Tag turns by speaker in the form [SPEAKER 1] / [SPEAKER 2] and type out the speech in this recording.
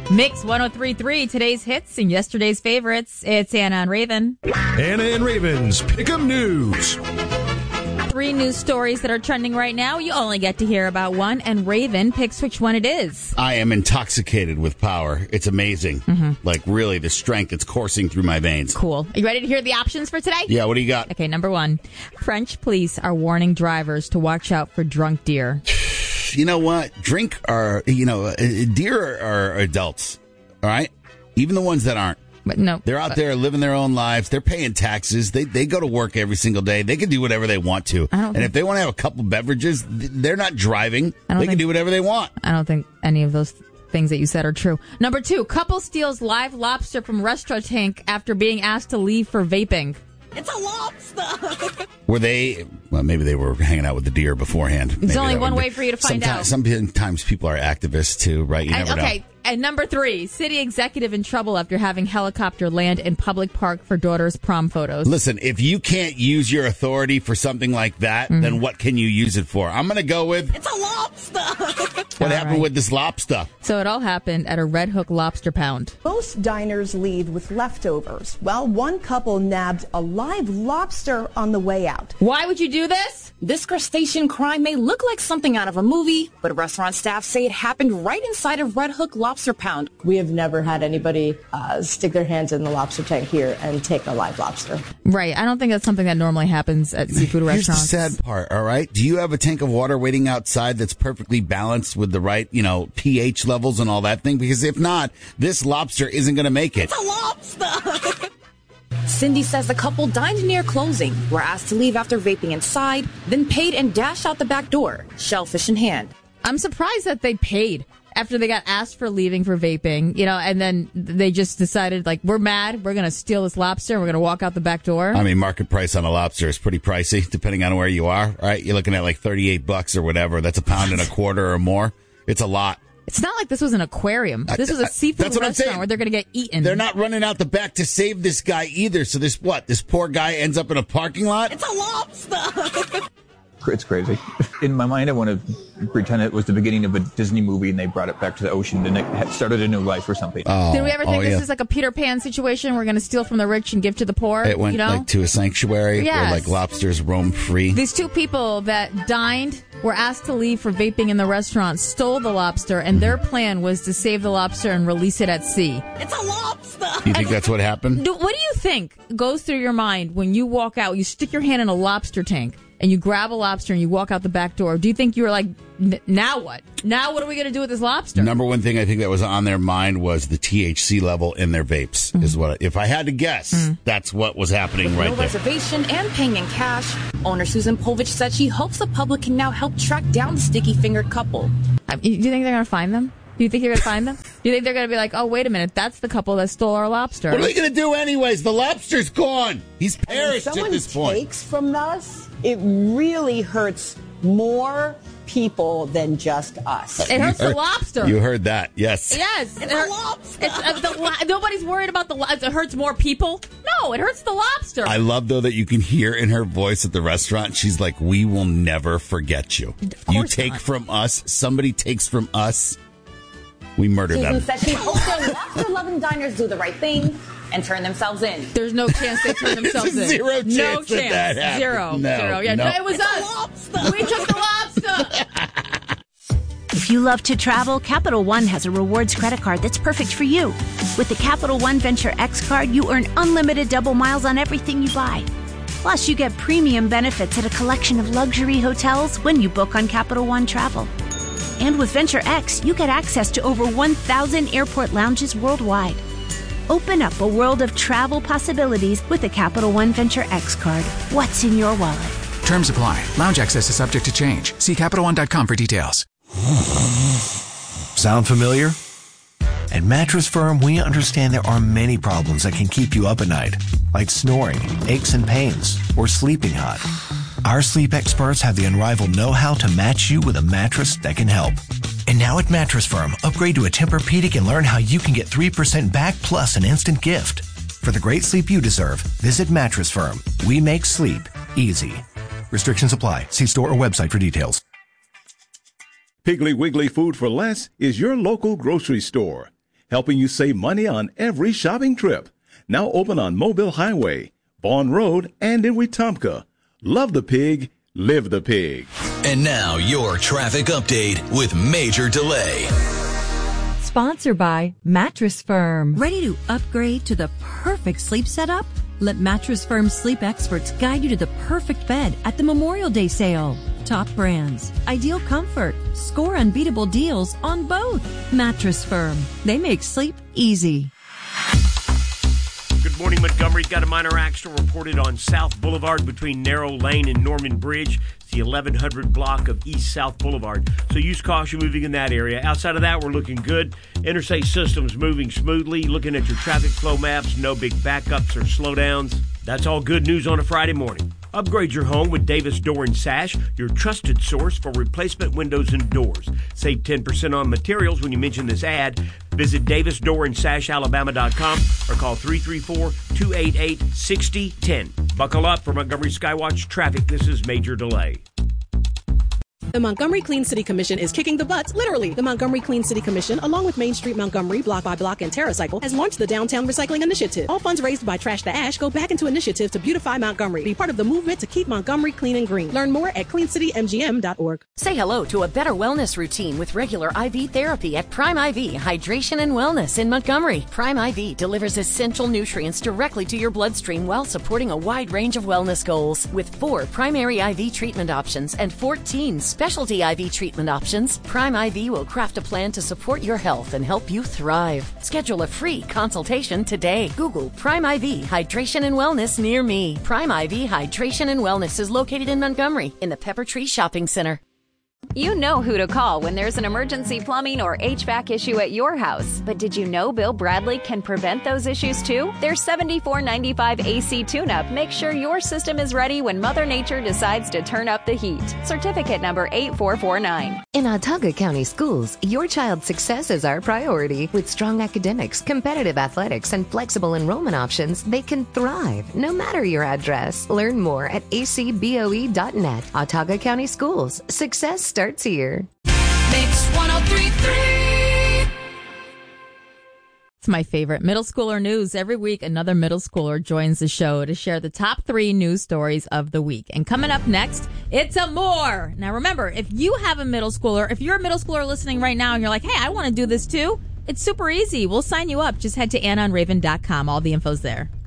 [SPEAKER 1] Mix 103.3, today's hits and yesterday's favorites. It's Anna and Raven.
[SPEAKER 2] Anna and Raven's Pick'em News.
[SPEAKER 1] 3 news stories that are trending right now. You only get to hear about one, and Raven picks which one it is.
[SPEAKER 3] I am intoxicated with power. It's amazing. Like, really, the strength that's coursing through my veins.
[SPEAKER 1] Cool. Are you ready to hear the options for today?
[SPEAKER 3] Yeah, what do you got?
[SPEAKER 1] Okay, number 1. French police are warning drivers to watch out for drunk deer.
[SPEAKER 3] You know what? Deer are adults, all right? Even the ones that aren't.
[SPEAKER 1] But no.
[SPEAKER 3] They're out there living their own lives. They're paying taxes. They go to work every single day. They can do whatever they want to. And if they want to have a couple beverages, they're not driving. They can do whatever they want.
[SPEAKER 1] I don't think any of those things that you said are true. Number 2, couple steals live lobster from restaurant tank after being asked to leave for vaping.
[SPEAKER 4] It's a lobster!
[SPEAKER 3] Were they... Well, maybe they were hanging out with the deer beforehand.
[SPEAKER 1] There's only one way for you to find out.
[SPEAKER 3] Sometimes people are activists, too, right? You never know.
[SPEAKER 1] And number 3, city executive in trouble after having helicopter land in public park for daughter's prom photos.
[SPEAKER 3] Listen, if you can't use your authority for something like that, then what can you use it for? I'm going to go with...
[SPEAKER 4] It's a lobster!
[SPEAKER 3] What happened with this lobster?
[SPEAKER 1] So it all happened at a Red Hook Lobster Pound.
[SPEAKER 5] Most diners leave with leftovers. Well, one couple nabbed a live lobster on the way out.
[SPEAKER 1] Why would you do this?
[SPEAKER 6] This crustacean crime may look like something out of a movie, but restaurant staff say it happened right inside of Red Hook Lobster Pound.
[SPEAKER 5] We have never had anybody stick their hands in the lobster tank here and take a live lobster.
[SPEAKER 1] Right. I don't think that's something that normally happens at seafood restaurants.
[SPEAKER 3] Here's the sad part, all right? Do you have a tank of water waiting outside that's perfectly balanced with the right, pH levels and all that thing? Because if not, this lobster isn't going to make it.
[SPEAKER 4] It's a lobster!
[SPEAKER 6] Cindy says the couple dined near closing, were asked to leave after vaping inside, then paid and dashed out the back door, shellfish in hand.
[SPEAKER 1] I'm surprised that they paid after they got asked for leaving for vaping, and then they just decided, we're mad, we're going to steal this lobster, and we're going to walk out the back door.
[SPEAKER 3] I mean, market price on a lobster is pretty pricey, depending on where you are, right? You're looking at $38 or whatever. That's $1.25 or more. It's a lot.
[SPEAKER 1] It's not like this was an aquarium. This was a seafood restaurant where they're going to get eaten.
[SPEAKER 3] They're not running out the back to save this guy either. So this poor guy ends up in a parking lot?
[SPEAKER 4] It's a lobster!
[SPEAKER 7] It's crazy. In my mind, I want to pretend it was the beginning of a Disney movie and they brought it back to the ocean and it had started a new life or something.
[SPEAKER 1] Did we ever think this is like a Peter Pan situation? We're going to steal from the rich and give to the poor?
[SPEAKER 3] It went to a sanctuary where lobsters roam free.
[SPEAKER 1] These 2 people that dined were asked to leave for vaping in the restaurant, stole the lobster, and their plan was to save the lobster and release it at sea.
[SPEAKER 4] It's a lobster!
[SPEAKER 3] You think that's what happened?
[SPEAKER 1] What do you think goes through your mind when you walk out, you stick your hand in a lobster tank, and you grab a lobster and you walk out the back door? Do you think you were like, now what? Now what are we going to do with this lobster?
[SPEAKER 3] Number one thing I think that was on their mind was the THC level in their vapes. Is what, if I had to guess, that's what was happening right there.
[SPEAKER 6] No reservation and paying in cash, owner Susan Povich said she hopes the public can now help track down the sticky-fingered couple.
[SPEAKER 1] Do you think they're going to find them? Do you think you're going to find them? Do you think they're going to be like, oh, wait a minute, that's the couple that stole our lobster?
[SPEAKER 3] What are they going to do anyways? The lobster's gone. He's perished at this point.
[SPEAKER 5] If someone takes from us, it really hurts more people than just us.
[SPEAKER 1] It hurts the lobster.
[SPEAKER 3] You heard that, yes.
[SPEAKER 1] Yes.
[SPEAKER 4] It's a lobster!
[SPEAKER 1] Nobody's worried about the lobster. It hurts more people? No, it hurts the lobster.
[SPEAKER 3] I love, though, that you can hear in her voice at the restaurant, she's like, we will never forget you. You take from us, somebody takes from us. We murder them.
[SPEAKER 6] Susan said she hopes their lobster-loving diners do the right thing and turn themselves in.
[SPEAKER 1] There's no chance they turn themselves in.
[SPEAKER 3] Zero chance.
[SPEAKER 1] No chance.
[SPEAKER 3] That happened.
[SPEAKER 1] Zero.
[SPEAKER 3] No,
[SPEAKER 1] Yeah,
[SPEAKER 3] no.
[SPEAKER 1] It was us. We took the lobster.
[SPEAKER 8] If you love to travel, Capital One has a rewards credit card that's perfect for you. With the Capital One Venture X card, you earn unlimited double miles on everything you buy. Plus, you get premium benefits at a collection of luxury hotels when you book on Capital One Travel. And with Venture X, you get access to over 1,000 airport lounges worldwide. Open up a world of travel possibilities with the Capital One Venture X card. What's in your wallet?
[SPEAKER 9] Terms apply. Lounge access is subject to change. See CapitalOne.com for details.
[SPEAKER 10] Sound familiar? At Mattress Firm, we understand there are many problems that can keep you up at night, like snoring, aches and pains, or sleeping hot. Our sleep experts have the unrivaled know-how to match you with a mattress that can help. And now at Mattress Firm, upgrade to a Tempur-Pedic and learn how you can get 3% back plus an instant gift. For the great sleep you deserve, visit Mattress Firm. We make sleep easy. Restrictions apply. See store or website for details.
[SPEAKER 11] Piggly Wiggly Food for Less is your local grocery store. helping you save money on every shopping trip. Now open on Mobile Highway, Vaughn Road, and in Wetumpka. Love the pig, live the pig.
[SPEAKER 12] And now your traffic update with Major Delay.
[SPEAKER 13] Sponsored by Mattress Firm. Ready to upgrade to the perfect sleep setup? Let Mattress Firm sleep experts guide you to the perfect bed at the Memorial Day sale. Top brands, ideal comfort, score unbeatable deals on both. Mattress Firm. They make sleep easy.
[SPEAKER 14] Good morning, Montgomery. Got a minor accident reported on South Boulevard between Narrow Lane and Norman Bridge. It's the 1100 block of East South Boulevard. So use caution moving in that area. Outside of that, we're looking good. Interstate system's moving smoothly. Looking at your traffic flow maps, no big backups or slowdowns. That's all good news on a Friday morning. Upgrade your home with Davis Door and Sash, your trusted source for replacement windows and doors. Save 10% on materials when you mention this ad. Visit DavisDoorandSashAlabama.com or call 334-288-6010. Buckle up for Montgomery Skywatch traffic. This is Major Delay.
[SPEAKER 15] The Montgomery Clean City Commission is kicking the butts, literally. The Montgomery Clean City Commission, along with Main Street Montgomery, Block by Block, and TerraCycle, has launched the Downtown Recycling Initiative. All funds raised by Trash to Ash go back into initiatives to beautify Montgomery. Be part of the movement to keep Montgomery clean and green. Learn more at cleancitymgm.org.
[SPEAKER 16] Say hello to a better wellness routine with regular IV therapy at Prime IV Hydration and Wellness in Montgomery. Prime IV delivers essential nutrients directly to your bloodstream while supporting a wide range of wellness goals. With 4 primary IV treatment options and 14 specialty IV treatment options, Prime IV will craft a plan to support your health and help you thrive. Schedule a free consultation today. Google Prime IV Hydration and Wellness near me. Prime IV Hydration and Wellness is located in Montgomery in the Pepper Tree Shopping Center.
[SPEAKER 17] You know who to call when there's an emergency plumbing or HVAC issue at your house. But did you know Bill Bradley can prevent those issues too? Their $74.95 AC tune-up makes sure your system is ready when Mother Nature decides to turn up the heat. Certificate number 8449.
[SPEAKER 18] In Autauga County Schools, your child's success is our priority. With strong academics, competitive athletics, and flexible enrollment options, they can thrive no matter your address. Learn more at acboe.net. Autauga County Schools. Success starts here.
[SPEAKER 4] Mix 103.3.
[SPEAKER 1] It's my favorite. Middle schooler news. Every week, another middle schooler joins the show to share the top 3 news stories of the week. And coming up next, it's a more. Now remember, if you have a middle schooler, if you're a middle schooler listening right now and you're like, hey, I want to do this too, it's super easy. We'll sign you up. Just head to AnnaandRaven.com. All the info's there.